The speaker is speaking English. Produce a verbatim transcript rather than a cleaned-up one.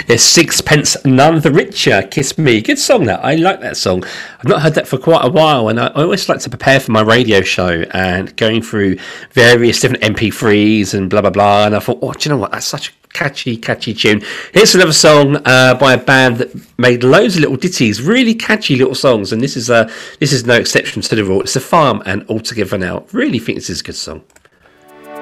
It's Sixpence None the Richer, Kiss Me. Good song, that. I like that song. I've not heard that for quite a while, and I, I always like to prepare for my radio show and going through various different M P threes and blah, blah, blah. And I thought, oh, do you know what? That's such a catchy, catchy tune. Here's another song uh, by a band that made loads of little ditties, really catchy little songs, and this is uh, this is no exception to the rule. It's The Farm and All Together Now. Really think this is a good song.